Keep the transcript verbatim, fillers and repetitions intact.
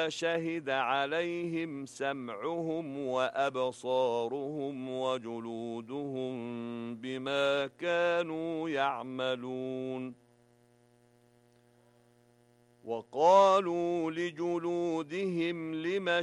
شهد عليهم سمعهم وأبصارهم وجلودهم بما كانوا يعملون. وقالوا لجلودهم لم